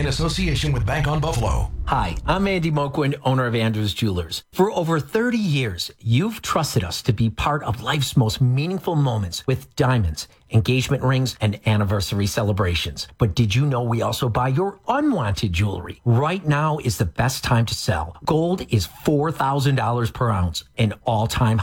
in association with Bank on Buffalo. Hi, I'm Andy Moquin, owner of Andrews Jewelers. For over 30 years, you've trusted us to be part of life's most meaningful moments with diamonds, engagement rings, and anniversary celebrations. But did you know we also buy your unwanted jewelry? Right now is the best time to sell. Gold is $4,000 per ounce, an all-time